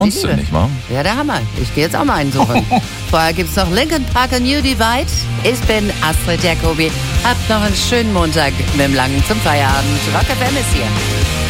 Uns nicht mal. Ja, der Hammer. Ich gehe jetzt auch mal einsuchen. Vorher gibt's noch Linkin Park und New Divide. Ich bin Astrid Jacobi. Habt noch einen schönen Montag mit dem Langen zum Feierabend. Rock FM ist hier.